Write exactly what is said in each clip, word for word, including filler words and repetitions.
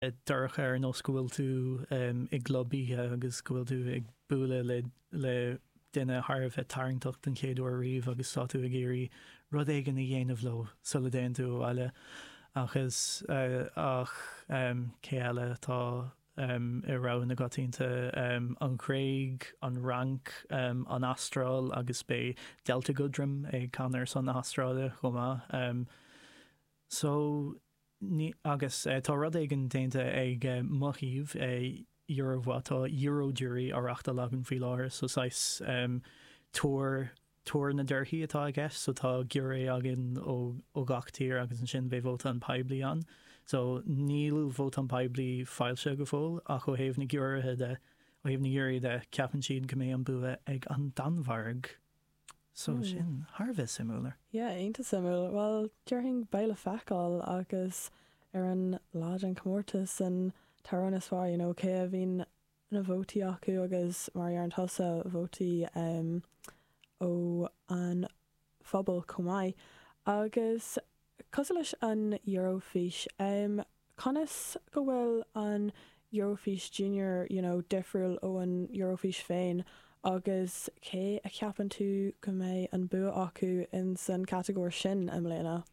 Dúcha ar nó scoil tú um, ag globí agus scoil tú ag búla le, le duine Harbh tarntacht an chéadú riomh agus tá tú a géirí rud éigen na dhéanamh lo sula déan tú eile agus uh, ach um, cé eile tá um, i rá na gotínta um, an Craig, an Rank, um, an Astral agus bé Delta Goodrum ag canar san Astráile chumá. Um, so Ní, agus uh, tá rud éigen déanta ag uh, mochíomh uh, Eurobhá tá Eurojury arachta lagan fí láir so sais um, tóir tóir na dúirthaí atá I guess so tá guré agin ó ó gachtír agus an sin bheith vóta an peblií an so níl vóta an peblií fáilte go fóil ach ó héamh na gúirithe de ó héamh na gúirí de ceapan siad go mé an bua ag an danmharg. So mm. sin Harbh simúlar. Yeah, ainta simúlar. Well, dearthing baile feicáil agus ar an láid an comórtas an tarrán is far, you know, cé a bhín na bhótaí acu agus mar ar an tosa bhótaí um, ó an phobal comái. Agus cos leis an Eurofís, um, conas go bhfuil an Eurofís Junior, you know, difriúil ó an Eurofís féin agus cé a ceapan tú go mé an bua acu in san categóir sin am léna?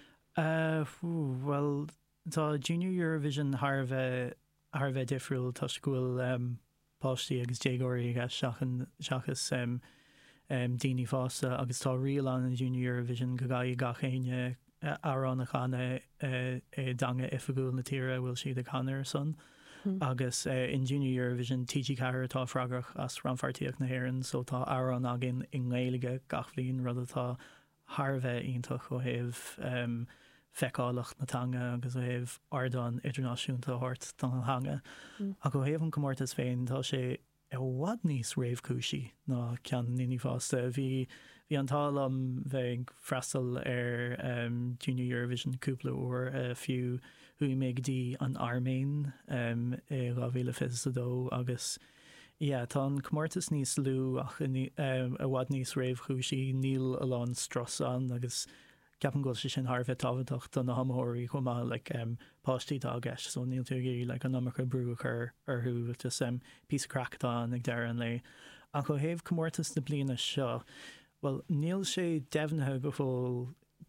Uh, well, tá Junior Eurovision Harbh Harbh difriúil tá scoil um, páistí agus dégóirí agus seachas seachas um, um, daoine fásta agus tá riail an an Junior Eurovision go gaí gachéine uh, arán a chana uh, uh, danga ifagúil na tíre bhfuil siad a canar son. Mm. Agus uh, in Junior Eurovision T G Ceathair tá freagrach as ranfartíoach na hÉireann so tá arán agin in ngéige gachlíonn rud atá Harbh ionintach ó héamh um, feicálacht natanga agus ó héamh ardán idirnáisiúnta hort don hanga. Mm. A go héamh an comórtas féin tá sé i bhhad níos réamhcúisí ná cean naoine fásta. Bhí bhí an tálam bheith freastal ar um, Junior Eurovision cúpla uair a fiú hui méid dí an Arméin um, i dhá mhíle fios agus yeah, tá an comórtas níos lú ach um, a bhhad níos réamhcúisí níl a lán stras an agus ceapan go sin Harbh táhaach don na hamóirí chumá like, um, páistí tá gceist so níl tú géirí like, an amachcha brúchar arthú just um, pís cracktá ag dearan lei. Ach go héamh comórtas na bliana seo, well, níl sé deimhnithe go fóil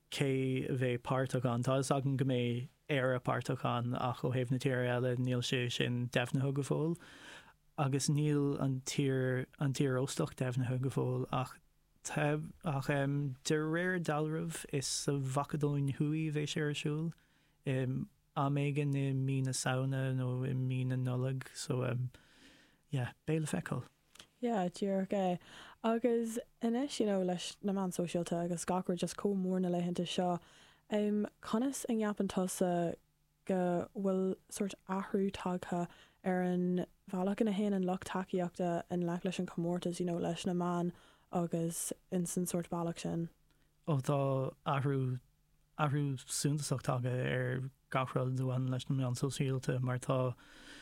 cé bheith páirteach an, tá agan go mé ar a páirteach an ach ó héamh na tíre eile níl sé sin deimhnithe go fóil, agus níl an tír an tír óstach deimhnithe go fóil ach Teb, ach um, de réir dalrah is sa bhacadóin thuí bheith sé ar siúil um, a mégan i mína saona nó i mína nolag so um, yeah, béle feicáil. Yeah, tíor gé. Agus inis, you know, leis na man sosiálta agus gachar just có mór na leitheanta seo um, conas an gheapan tosa go bhfuil sort athrú tagtha ar an bhealach in na héan an loch takeíochta in le leis an comórtas, you know, leis na man agus in san sort bailach sin. Ó tá athrú athrú súntaachtága ar gachrail dúan leis na an sosiálta mar tá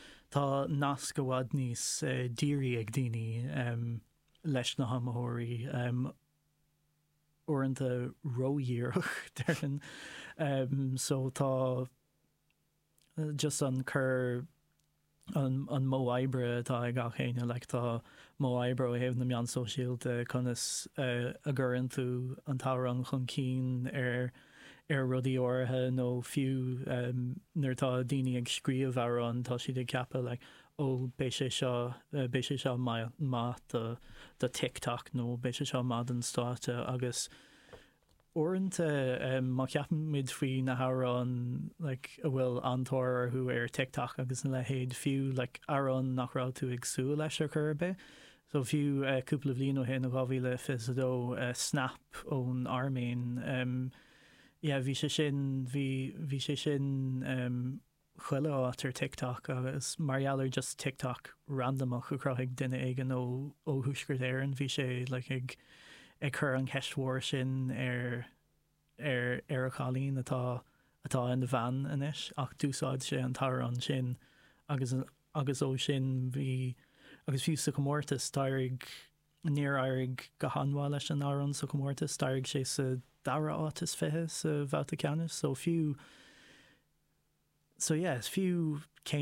tá nas go bhfad níos uh, dírí ag daoine um, leis na hamóirí um, uaireanta ródhíoch dearan um, so tá uh, just an chur an, an mó oibre tá ag gachéine le tá mó oibre ó héamh na meán sosiálta conas uh, a gcurann tú an táran chun cín ar ar rudí orthe nó fiú um, nuair tá daoine ag scríomh arán tá siad ag ceappa le ó bé sé seo bé sé seo má de TikTok nó bé sé seo má an státe agus uaireanta um, má ceapan mid faoi na hárán like, a bhfuil antóir chu ar TikTok agus le héad fiú like, arán nachrá tú ag sú leis ar churbe. So fiú uh, cúpla bhliain ó héna gá mhíle fiosdó uh, Snap ón Arméin um, yeah, bhí sé sin bhí bhí sé sin um, chuile áit ar TikTok agus margheallar just TikTok randomach chu croigh duine éigen ó ó thuisgurt éireann bhí sé like, ag ag chur an ceistmhór sin ar ar ar a chalín atá atá in de bhean inis ach dúsáid sé an tarrán sin agus agus ó sin bhí agus fiú sa comórtas táirg níor airg go hanmhá leis an árán sa comórtas táirg sé sa dara átas fithe sa Vaticanus so fiú so yeah, it's few